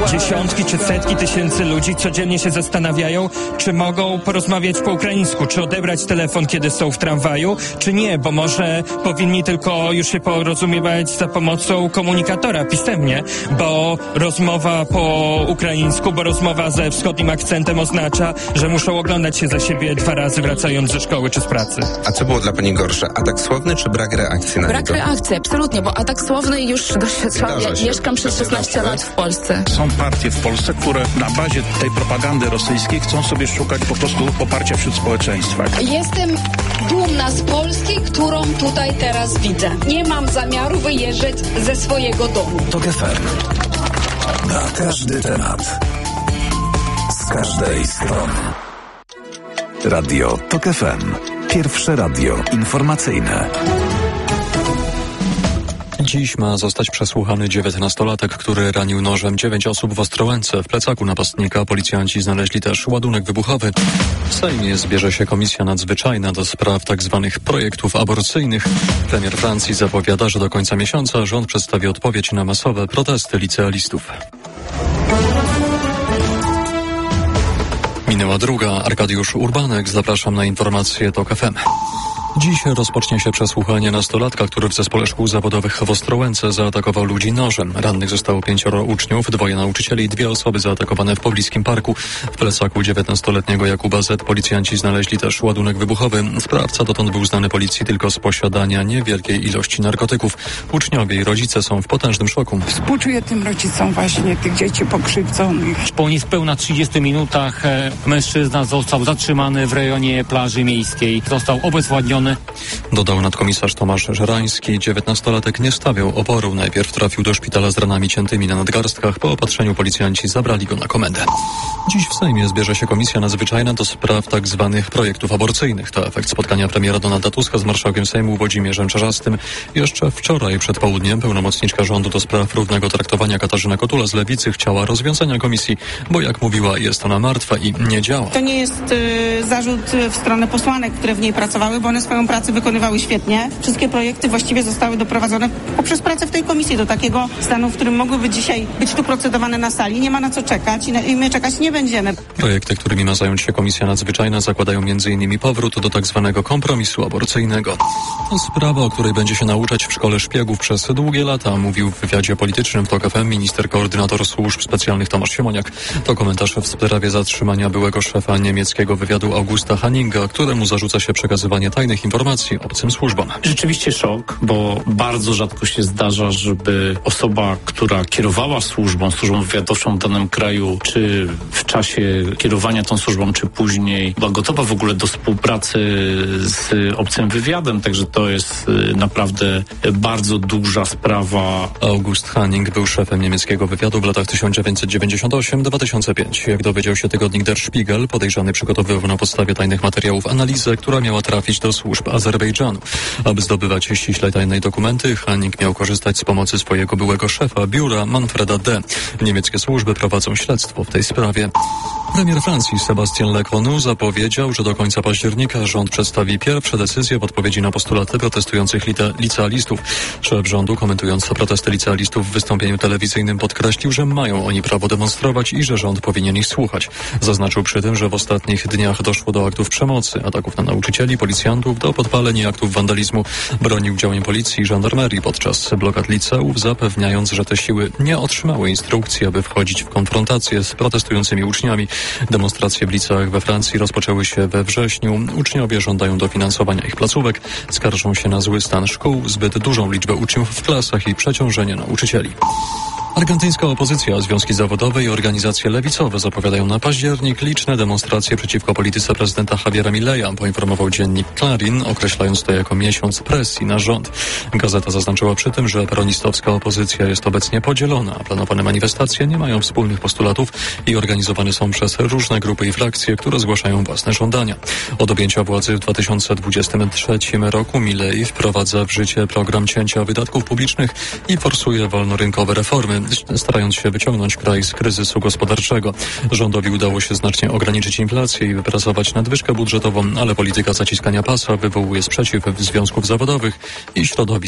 dziesiątki czy setki tysięcy ludzi codziennie się zastanawiają, czy mogą porozmawiać po ukraińsku, czy odebrać telefon, kiedy są w tramwaju, czy nie, bo może powinni tylko już się porozumiewać za pomocą komunikatora pisemnie, bo rozmowa po ukraińsku, bo rozmowa ze wschodnim akcentem oznacza, że muszą oglądać się za siebie 2 razy wracając ze szkoły czy z pracy. A co było dla pani gorsze? Atak słowny czy brak reakcji na niego? Brak reakcji, absolutnie, bo atak słowny już doświadczam. Ja mieszkam przez 16 lat w Polsce. Są partie w Polsce, które na bazie tej propagandy rosyjskiej chcą sobie szukać po prostu poparcia wśród społeczeństwa. Jestem dumna z Polski, którą tutaj teraz widzę. Nie mam zamiaru wyjeżdżać ze swojego domu. TOK FM. Na każdy temat. Z każdej strony. Radio TOK FM. Pierwsze radio informacyjne. Dziś ma zostać przesłuchany 19-latek, który ranił nożem 9 osób w Ostrołęce. W plecaku napastnika policjanci znaleźli też ładunek wybuchowy. W Sejmie zbierze się komisja nadzwyczajna do spraw tzw. projektów aborcyjnych. Premier Francji zapowiada, że do końca miesiąca rząd przedstawi odpowiedź na masowe protesty licealistów. Minęła druga. Arkadiusz Urbanek. Zapraszam na informacje TOK FM. Dziś rozpocznie się przesłuchanie nastolatka, który w zespole szkół zawodowych w Ostrołęce zaatakował ludzi nożem. Rannych zostało 5 uczniów, 2 nauczycieli i 2 osoby zaatakowane w pobliskim parku. W plecaku 19-letniego Jakuba Z. policjanci znaleźli też ładunek wybuchowy. Sprawca dotąd był znany policji tylko z posiadania niewielkiej ilości narkotyków. Uczniowie i rodzice są w potężnym szoku. Współczuję tym rodzicom właśnie tych dzieci pokrzywdzonych. Po niespełna 30 minutach mężczyzna został zatrzymany w rejonie plaży miejskiej. Został obezwładniony. Dodał nadkomisarz Tomasz Żerański. 19-latek nie stawiał oporu. Najpierw trafił do szpitala z ranami ciętymi na nadgarstkach. Po opatrzeniu policjanci zabrali go na komendę. Dziś w Sejmie zbierze się komisja nadzwyczajna do spraw tzw. projektów aborcyjnych. To efekt spotkania premiera Donalda Tuska z marszałkiem Sejmu Włodzimierzem Czarzastym. Jeszcze wczoraj przed południem pełnomocniczka rządu do spraw równego traktowania Katarzyna Kotula z Lewicy chciała rozwiązania komisji, bo jak mówiła, jest ona martwa i nie działa. To nie jest zarzut w stronę posłanek, które w niej pracowały, bo one swoją pracę wykonywały świetnie. Wszystkie projekty właściwie zostały doprowadzone poprzez pracę w tej komisji do takiego stanu, w którym mogłyby dzisiaj być tu procedowane na sali. Nie ma na co czekać i my czekać nie będziemy. Projekty, którymi ma zająć się komisja nadzwyczajna, zakładają m.in. powrót do tzw. kompromisu aborcyjnego. To sprawa, o której będzie się nauczać w szkole szpiegów przez długie lata, mówił w wywiadzie politycznym w TOK FM minister koordynator służb specjalnych Tomasz Siemoniak. To komentarz w sprawie zatrzymania byłego szefa niemieckiego wywiadu Augusta Hanninga, któremu zarzuca się przekazywanie tajnych informacji obcym służbom. Rzeczywiście szok, bo bardzo rzadko się zdarza, żeby osoba, która kierowała służbą wywiadowczą w danym kraju, czy w czasie kierowania tą służbą, czy później, była gotowa w ogóle do współpracy z obcym wywiadem, także to jest naprawdę bardzo duża sprawa. August Hanning był szefem niemieckiego wywiadu w latach 1998-2005. Jak dowiedział się tygodnik Der Spiegel, podejrzany przygotowywał na podstawie tajnych materiałów analizę, która miała trafić do służb Azerbejdżanu. Aby zdobywać ściśle tajne dokumenty, Hanning miał korzystać z pomocy swojego byłego szefa biura Manfreda D. Niemieckie służby prowadzą śledztwo w tej sprawie. Premier Francji Sebastian Lecornu zapowiedział, że do końca października rząd przedstawi pierwsze decyzje w odpowiedzi na postulaty protestujących licealistów. Szef rządu, komentując protesty licealistów w wystąpieniu telewizyjnym, podkreślił, że mają oni prawo demonstrować i że rząd powinien ich słuchać. Zaznaczył przy tym, że w ostatnich dniach doszło do aktów przemocy, ataków na nauczycieli, policjantów, do podpaleń i aktów wandalizmu. Bronił działań policji i żandarmerii podczas blokad liceów, zapewniając, że te siły nie otrzymały instrukcji, aby wchodzić w konfrontację z protestującymi uczniami. Demonstracje w liceach we Francji rozpoczęły się we wrześniu. Uczniowie żądają dofinansowania ich placówek, skarżą się na zły stan szkół, zbyt dużą liczbę uczniów w klasach i przeciążenie nauczycieli. Argentyńska opozycja, związki zawodowe i organizacje lewicowe zapowiadają na październik liczne demonstracje przeciwko polityce prezydenta Javiera Mileya, poinformował dziennik Clarín, określając to jako miesiąc presji na rząd. Gazeta zaznaczyła przy tym, że peronistowska opozycja jest obecnie podzielona, a planowane manifestacje nie mają wspólnych postulatów i organizowane są przez różne grupy i frakcje, które zgłaszają własne żądania. Od objęcia władzy w 2023 roku Milei wprowadza w życie program cięcia wydatków publicznych i forsuje wolnorynkowe reformy, starając się wyciągnąć kraj z kryzysu gospodarczego. Rządowi udało się znacznie ograniczyć inflację i wypracować nadwyżkę budżetową, ale polityka zaciskania pasa wywołuje sprzeciw związków zawodowych i środowisk